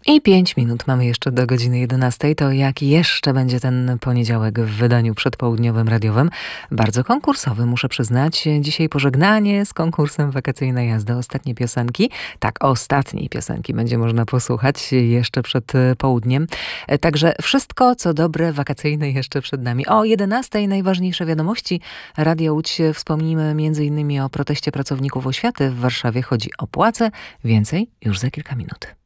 I 5 minut mamy jeszcze do godziny 11. To jak jeszcze będzie ten poniedziałek w wydaniu przedpołudniowym radiowym? Bardzo konkursowym, muszę przyznać. Dzisiaj pożegnanie z konkursem Wakacyjna jazda. Ostatnie piosenki. Tak, ostatniej piosenki będzie można posłuchać jeszcze przed południem. Także wszystko, co dobre, wakacyjne jeszcze przed nami. O 11 najważniejsze wiadomości. Radio Łódź. Wspomnimy m.in. o proteście pracowników oświaty w Warszawie. Chodzi o płace. Więcej już za kilka minut.